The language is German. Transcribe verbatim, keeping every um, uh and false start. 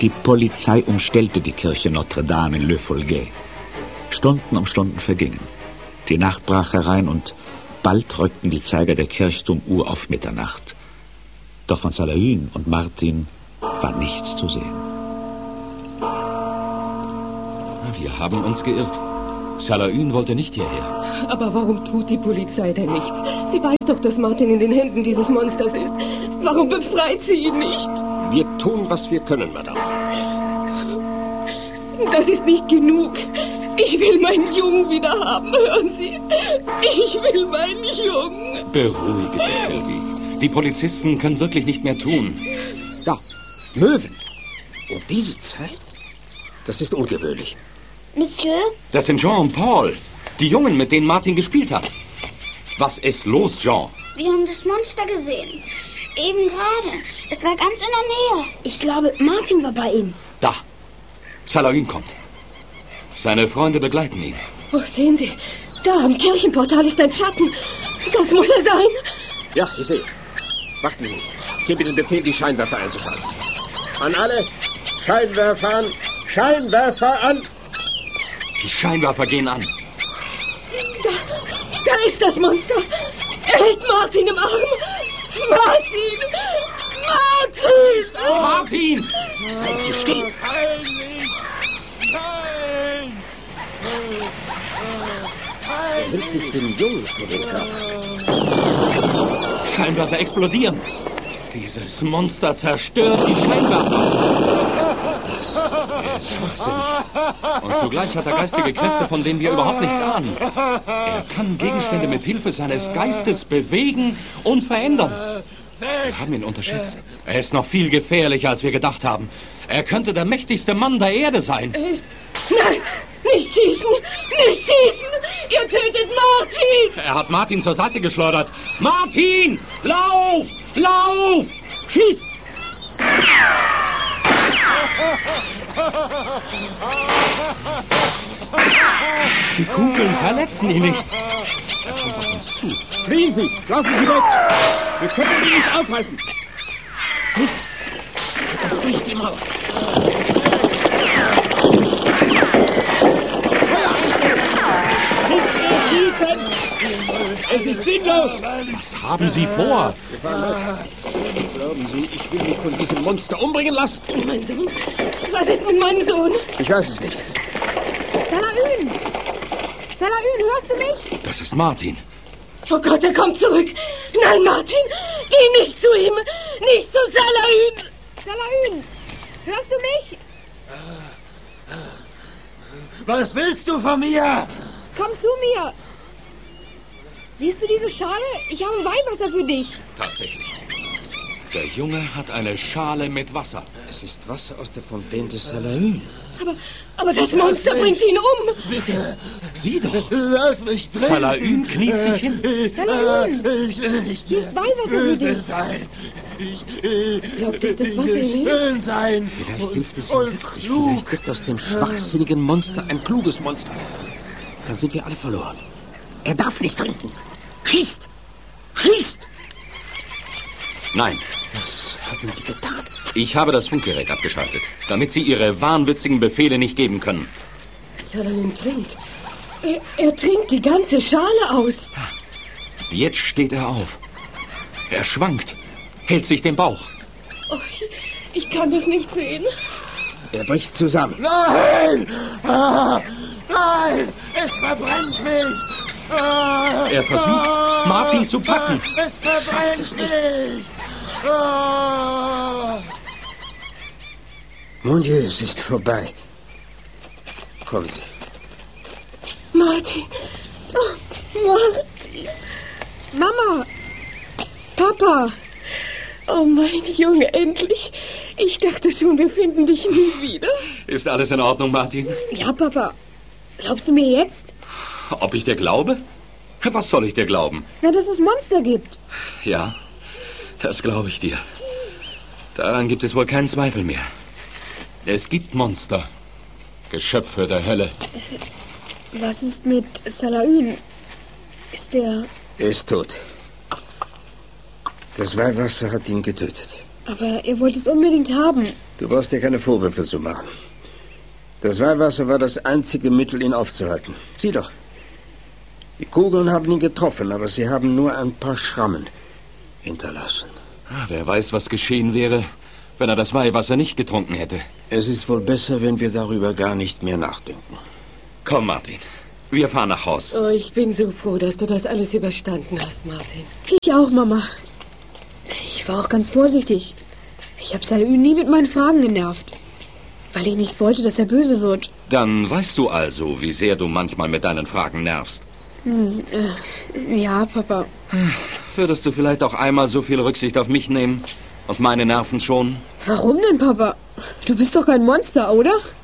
Die Polizei umstellte die Kirche Notre-Dame in Le Folguet. Stunden um Stunden vergingen. Die Nacht brach herein und bald rückten die Zeiger der Kirchturmuhr auf Mitternacht. Doch von Salaün und Martin war nichts zu sehen. Wir haben uns geirrt. Salaün wollte nicht hierher. Aber warum tut die Polizei denn nichts? Sie weiß doch, dass Martin in den Händen dieses Monsters ist. Warum befreit sie ihn nicht? Wir tun, was wir können, Madame. Das ist nicht genug. Ich will meinen Jungen wieder haben, hören Sie? Ich will meinen Jungen. Beruhige dich, Sylvie. Die Polizisten können wirklich nicht mehr tun. Da, Möwen. Um diese Zeit? Das ist ungewöhnlich. Monsieur? Das sind Jean und Paul. Die Jungen, mit denen Martin gespielt hat. Was ist los, Jean? Wir haben das Monster gesehen. Eben gerade. Es war ganz in der Nähe. Ich glaube, Martin war bei ihm. Da. Salaün kommt. Seine Freunde begleiten ihn. Oh, sehen Sie. Da am Kirchenportal ist ein Schatten. Das muss er sein. Ja, ich sehe. Warten Sie. Ich gebe den Befehl, die Scheinwerfer einzuschalten. An alle. Scheinwerfer an. Scheinwerfer an. Die Scheinwerfer gehen an. Da, da ist das Monster. Er hält Martin im Arm. Martin! Martin! Martin! Seien Sie still. Er hält sich den Jungen vor den Körper. Scheinwerfer explodieren. Dieses Monster zerstört die Scheinwerfer. Er ist schwachsinnig. Und zugleich hat er geistige Kräfte, von denen wir überhaupt nichts ahnen. Er kann Gegenstände mit Hilfe seines Geistes bewegen und verändern. Wir haben ihn unterschätzt. Er ist noch viel gefährlicher, als wir gedacht haben. Er könnte der mächtigste Mann der Erde sein. Er ist... Nein! Nicht schießen! Nicht schießen! Ihr tötet Martin! Er hat Martin zur Seite geschleudert. Martin! Lauf! Lauf! Schieß! Die Kugeln verletzen ihn nicht. Er kommt auf uns zu. Fliehen Sie! Laufen Sie weg! Wir können ihn nicht aufhalten! Sehen Sie! Er durchbricht die Mauer! Nicht mehr schießen! Es ist sinnlos! Was haben Sie vor? Glauben Sie, ich will mich von diesem Monster umbringen lassen? Mein Sohn? Was ist mit meinem Sohn? Ich weiß es nicht. Salaün! Salaün, hörst du mich? Das ist Martin. Oh Gott, er kommt zurück. Nein, Martin, geh nicht zu ihm. Nicht zu Salaün. Salaün, hörst du mich? Was willst du von mir? Komm zu mir. Siehst du diese Schale? Ich habe Weihwasser für dich. Tatsächlich. Der Junge hat eine Schale mit Wasser. Es ist Wasser aus der Fontaine de Salaün. Aber, aber das Monster bringt ihn um. Bitte. Sieh doch. Lass mich drin. Salaün kniet sich hin. Salaün. Ich will nicht Hier ist Weihwasser für dich. sein. Ich, ich, Glaubt es, das ich Wasser will ihm hilft? schön sein. Vielleicht und, hilft es ihm und wirklich. klug. Vielleicht wird aus dem schwachsinnigen Monster ein kluges Monster. Dann sind wir alle verloren. Er darf nicht trinken. Schießt! Schießt! Nein. Was haben Sie getan? Ich habe das Funkgerät abgeschaltet, damit Sie Ihre wahnwitzigen Befehle nicht geben können. Salaün trinkt. Er, er trinkt die ganze Schale aus. Jetzt steht er auf. Er schwankt, hält sich den Bauch. Oh, ich, ich kann das nicht sehen. Er bricht zusammen. Nein! Ah, nein! Es verbrennt mich! Ah, Er versucht, ah, Martin zu packen. Es verbrennt es nicht. mich! Ah. Mon Dieu, es ist vorbei. Kommen Sie. Martin. Oh, Martin. Mama. Papa. Oh, mein Junge, endlich. Ich dachte schon, wir finden dich nie wieder. Ist alles in Ordnung, Martin? Ja, Papa. Glaubst du mir jetzt? Ob ich dir glaube? Was soll ich dir glauben? Na, dass es Monster gibt. Ja, das glaube ich dir. Daran gibt es wohl keinen Zweifel mehr. Es gibt Monster. Geschöpfe der Hölle. Was ist mit Salaün? Ist er... Er ist tot. Das Weihwasser hat ihn getötet. Aber ihr wollt es unbedingt haben. Du brauchst dir keine Vorwürfe zu machen. Das Weihwasser war das einzige Mittel, ihn aufzuhalten. Sieh doch. Die Kugeln haben ihn getroffen, aber sie haben nur ein paar Schrammen hinterlassen. Ah, wer weiß, was geschehen wäre, wenn er das Weihwasser nicht getrunken hätte. Es ist wohl besser, wenn wir darüber gar nicht mehr nachdenken. Komm, Martin. Wir fahren nach Haus. Oh, ich bin so froh, dass du das alles überstanden hast, Martin. Ich auch, Mama. Ich war auch ganz vorsichtig. Ich habe Salü nie mit meinen Fragen genervt. Weil ich nicht wollte, dass er böse wird. Dann weißt du also, wie sehr du manchmal mit deinen Fragen nervst. Hm, äh, ja, Papa. Würdest du vielleicht auch einmal so viel Rücksicht auf mich nehmen? Und meine Nerven schonen? Warum denn, Papa? Du bist doch kein Monster, oder?